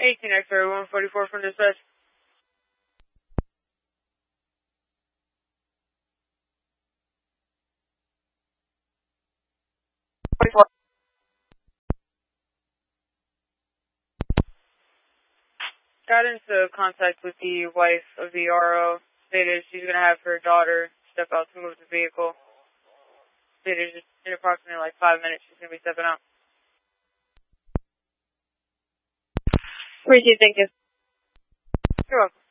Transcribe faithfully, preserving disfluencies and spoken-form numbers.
eighteen X-ray one forty-four from dispatch. forty-four. Got into contact with the wife of the R O. Stated she's going to have her daughter step out to move the vehicle. Stated just in approximately like five minutes she's going to be stepping out. Appreciate it, thank you. You're welcome.